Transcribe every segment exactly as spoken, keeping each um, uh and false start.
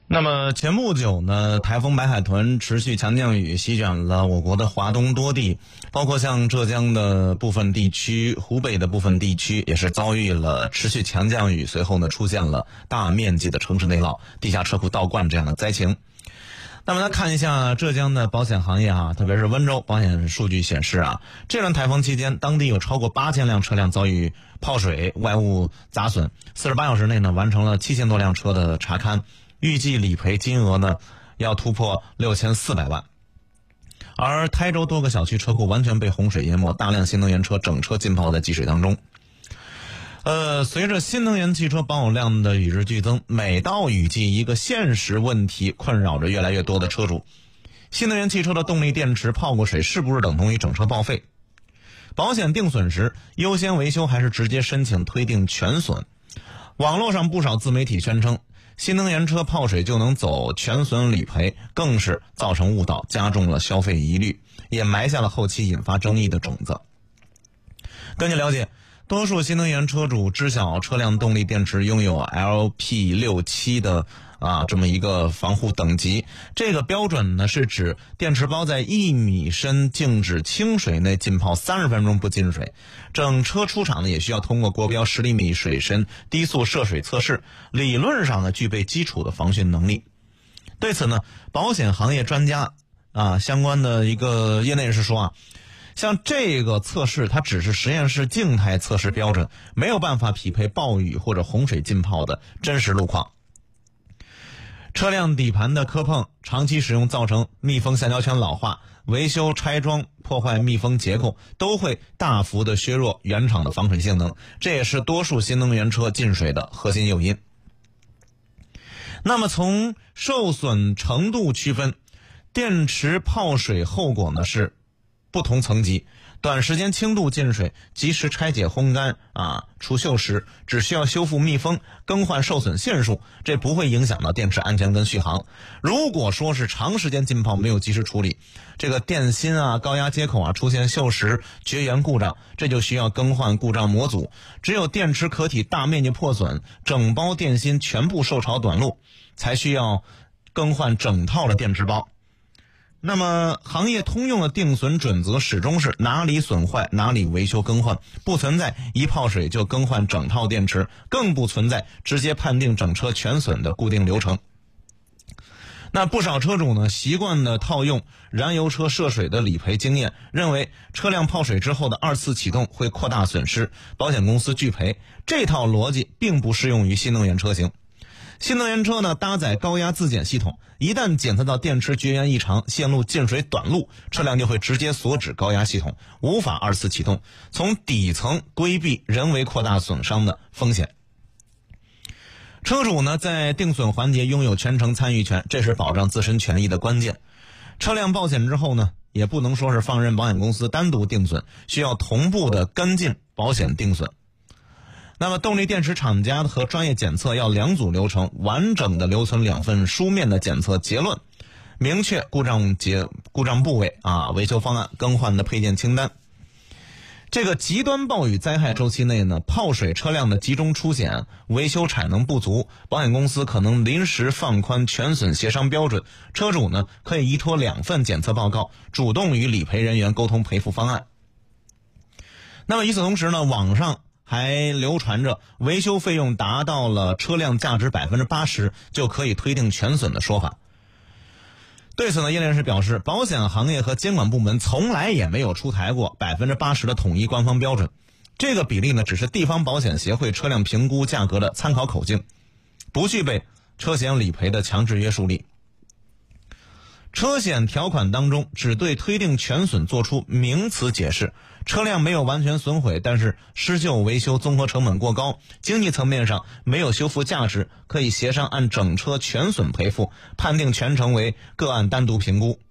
那么前不久呢，台风白海豚持续强降雨席卷了我国的华东多地，包括像浙江的部分地区、湖北的部分地区也是遭遇了持续强降雨，随后呢出现了大面积的城市内涝、地下车库倒灌这样的灾情。那么来看一下浙江的保险行业啊，特别是温州保险数据显示啊，这轮台风期间，当地有超过八千辆车辆遭遇泡水、外物砸损，四十八小时内呢完成了七千多辆车的查勘。预计理赔金额呢要突破六千四百万，而台州多个小区车库完全被洪水淹没，大量新能源车整车浸泡在积水当中。呃，随着新能源汽车保有量的与日俱增，每到雨季，一个现实问题困扰着越来越多的车主：新能源汽车的动力电池泡过水，是不是等同于整车报废？保险定损时，优先维修还是直接申请推定全损？网络上不少自媒体宣称，新能源车泡水就能走全损理赔，更是造成误导，加重了消费疑虑，也埋下了后期引发争议的种子。根据了解，多数新能源车主知晓车辆动力电池拥有 L P 六七 的啊这么一个防护等级，这个标准呢是指电池包在一米深静止清水内浸泡三十分钟不进水，整车出厂呢也需要通过国标十厘米水深低速涉水测试，理论上呢具备基础的防汛能力。对此呢，保险行业专家啊相关的一个业内人士说啊，像这个测试它只是实验室静态测试标准，没有办法匹配暴雨或者洪水浸泡的真实路况。车辆底盘的磕碰长期使用造成密封橡胶圈老化，维修拆装破坏密封结构，都会大幅的削弱原厂的防水性能，这也是多数新能源车进水的核心诱因。那么从受损程度区分，电池泡水后果呢是不同层级，短时间轻度进水，及时拆解烘干啊除锈时，只需要修复密封，更换受损线束，这不会影响到电池安全跟续航。如果说是长时间浸泡没有及时处理，这个电芯啊、高压接口啊出现锈蚀、绝缘故障，这就需要更换故障模组。只有电池壳体大面积破损，整包电芯全部受潮短路，才需要更换整套的电池包。那么行业通用的定损准则始终是哪里损坏哪里维修更换，不存在一泡水就更换整套电池，更不存在直接判定整车全损的固定流程。那不少车主呢习惯的套用燃油车涉水的理赔经验，认为车辆泡水之后的二次启动会扩大损失，保险公司拒赔。这套逻辑并不适用于新能源车型。新能源车呢搭载高压自检系统，一旦检测到电池绝缘异常、线路进水短路，车辆就会直接锁止高压系统，无法二次启动，从底层规避人为扩大损伤的风险。车主呢在定损环节拥有全程参与权，这是保障自身权益的关键。车辆报险之后呢，也不能说是放任保险公司单独定损，需要同步的跟进保险定损。那么动力电池厂家和专业检测要两组流程，完整的留存两份书面的检测结论，明确故障结故障部位啊、维修方案、更换的配件清单。这个极端暴雨灾害周期内呢，泡水车辆的集中出险，维修产能不足，保险公司可能临时放宽全损协商标准，车主呢可以依托两份检测报告，主动与理赔人员沟通赔付方案。那么与此同时呢，网上还流传着维修费用达到了车辆价值 百分之八十 就可以推定全损的说法。对此呢，业内人士表示，保险行业和监管部门从来也没有出台过 百分之八十 的统一官方标准，这个比例呢只是地方保险协会车辆评估价格的参考口径，不具备车险理赔的强制约束力。车险条款当中只对推定全损做出名词解释，车辆没有完全损毁，但是施救维修综合成本过高，经济层面上没有修复价值，可以协商按整车全损赔付，判定全程为个案单独评估。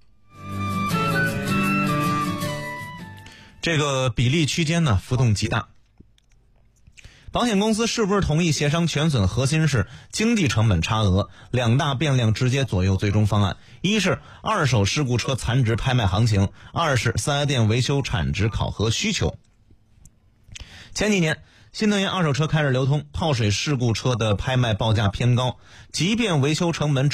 这个比例区间呢浮动极大。保险公司是不是同意协商全损，核心是经济成本差额，两大变量直接左右最终方案，一是二手事故车残值拍卖行情，二是四 S 店维修产值考核需求。前几年新能源二手车开始流通，泡水事故车的拍卖报价偏高，即便维修成本